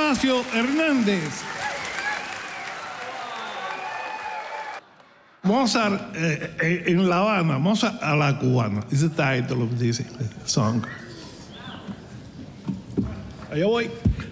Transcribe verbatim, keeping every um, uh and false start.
Damasio Hernández. Mozart eh, in La Habana, Mozart a la cubana is the title of this song. Allá voy.